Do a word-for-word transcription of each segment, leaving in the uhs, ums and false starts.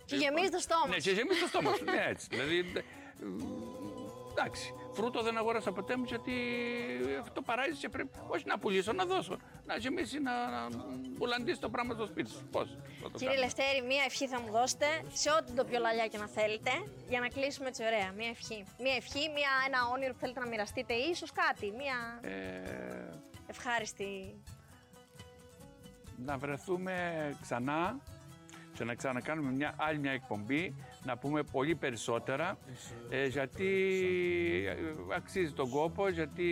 Και γεμίζει το στόμα. Ναι, και γεμίζει το στόμα σου. Ναι, έτσι. Δηλαδή. Εντάξει. Φρούτο δεν αγόρασα ποτέ μου γιατί αυτό παράγει και πρέπει όχι να πουλήσω, να δώσω. Να γεμίσει, να, να μπουλαντήσει το πράγμα στο σπίτι σου. Πώς. Κύριε Λευτέρη, μία ευχή θα μου δώσετε σε ό,τι το πιο λαλιάκι να θέλετε για να κλείσουμε έτσι ωραία. Μία ευχή. Μία ευχή, μία, ένα όνειρο που θέλετε να μοιραστείτε ή ίσως κάτι. Μία Ε... ευχάριστη. Να βρεθούμε ξανά και να ξανακάνουμε μια άλλη μια εκπομπή, να πούμε πολύ περισσότερα, ε, γιατί αξίζει τον κόπο, γιατί,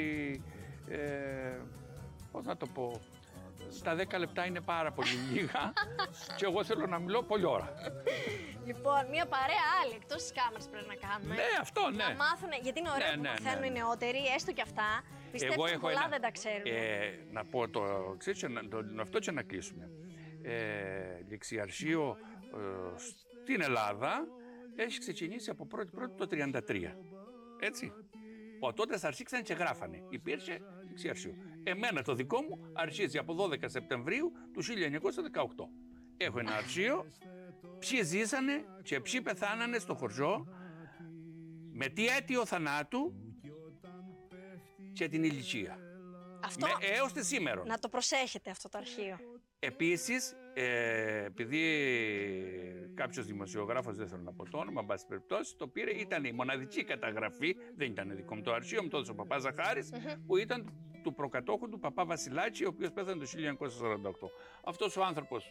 ε, πώς να το πω, τα δέκα λεπτά είναι πάρα πολύ λίγα και εγώ θέλω να μιλώ πολλή ώρα. Λοιπόν, μια παρέα άλλη εκτός της κάμερας πρέπει να κάνουμε. Ναι, αυτό, ναι. Να μάθουν, γιατί είναι ωραίο Ναι, που ναι, μαθαίνουν ναι. οι νεότεροι, έστω και αυτά. Πιστεύω ότι πολλά ένα, δεν τα ξέρουν. Ε, να πω το εξής, το, το, αυτό και να κλείσουμε. Ε, ληξιαρχείο ε, στην Ελλάδα έχει ξεκινήσει από πρώτη πρώτη το τριάντα τρία. Έτσι. Ο τότε αρχίσαν και γράφανε. Υπήρχε ληξιαρχείο. Εμένα το δικό μου αρχίζει από δώδεκα Σεπτεμβρίου του χίλια εννιακόσια δεκαοκτώ. Έχω ένα αρχείο. Ποιοι ζήσανε και ποιοι πεθάνανε στο χωριό, με τι αίτιο θανάτου και την ηλικία. Αυτό, με, έως τη σήμερα. να το προσέχετε αυτό το αρχείο. Επίσης, ε, επειδή κάποιος δημοσιογράφος, δεν θέλω να πω το όνομα, εν πάση περιπτώσει, το πήρε, ήταν η μοναδική καταγραφή, δεν ήταν δικό μου το αρχείο, μου το έδωσε ο παπάς Ζαχάρης, mm-hmm. που ήταν του προκατόχου του παπά Βασιλάκη, ο οποίος πέθανε το χίλια εννιακόσια σαράντα οκτώ. Αυτός ο άνθρωπος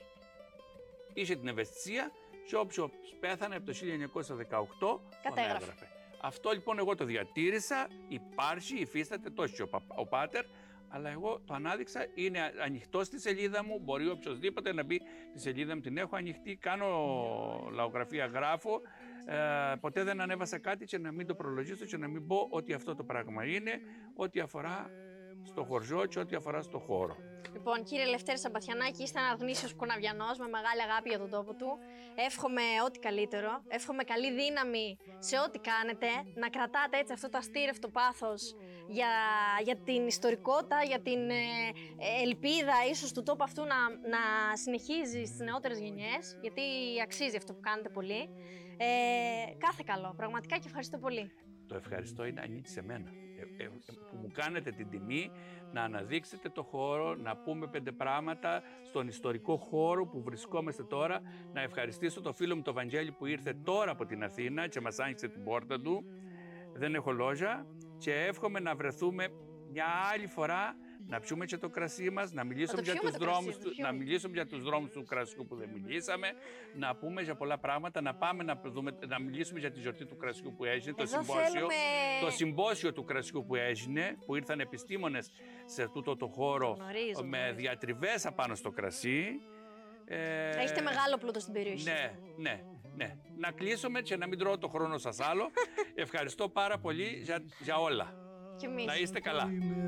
είχε την ευαισθησία και όποιος πέθανε από το χίλια εννιακόσια δεκαοκτώ τον έγραφε. Αυτό λοιπόν εγώ το διατήρησα, υπάρχει, υφίσταται τόσο και ο, παπα, ο πάτερ, αλλά εγώ το ανάδειξα, είναι ανοιχτό στη σελίδα μου, μπορεί οποιοδήποτε να μπει στη σελίδα μου, την έχω ανοιχτή, κάνω λαογραφία, γράφω, ε, ποτέ δεν ανέβασα κάτι και να μην το προλογίσω και να μην πω ότι αυτό το πράγμα είναι, ό,τι αφορά στο χωριό και ό,τι αφορά στο χώρο. Λοιπόν, κύριε Λευτέρη Σαμπαθιανάκη, είστε ένα γνήσιος κουναβιανός με μεγάλη αγάπη για τον τόπο του. Εύχομαι ό,τι καλύτερο. Εύχομαι καλή δύναμη σε ό,τι κάνετε. Να κρατάτε έτσι αυτό το αστήρευτο πάθος για, για την ιστορικότητα, για την ε, ελπίδα ίσως του τόπου αυτού να, να συνεχίζει στις νεότερες γενιές. Γιατί αξίζει αυτό που κάνετε πολύ. Ε, κάθε καλό, πραγματικά, και ευχαριστώ πολύ. Το ευχαριστώ είναι ανήκει σε μένα. Ε, ε, που μου κάνετε την τιμή να αναδείξετε το χώρο, να πούμε πέντε πράγματα στον ιστορικό χώρο που βρισκόμαστε τώρα. Να ευχαριστήσω το φίλο μου το Βαγγέλη που ήρθε τώρα από την Αθήνα και μας άνοιξε την πόρτα του. Δεν έχω λόγια και εύχομαι να βρεθούμε μια άλλη φορά, να πιούμε και το κρασί μας, να μιλήσουμε, για τους, δρόμους του, να μιλήσουμε για τους δρόμους του κρασιού που δεν μιλήσαμε, να πούμε για πολλά πράγματα, να πάμε να, δούμε, να μιλήσουμε για τη γιορτή του κρασιού που έγινε, το συμπόσιο, θέλουμε... το συμπόσιο του κρασιού που έγινε, που ήρθαν επιστήμονες σε τούτο το χώρο γνωρίζω, με γνωρίζω. διατριβές απάνω στο κρασί. Ε, Έχετε μεγάλο πλούτο στην περιοχή. Ναι, ναι, ναι. Να κλείσουμε και να μην τρώω το χρόνο σας άλλο. Ευχαριστώ πάρα πολύ για, για όλα. Και εμείς. Να είστε καλά.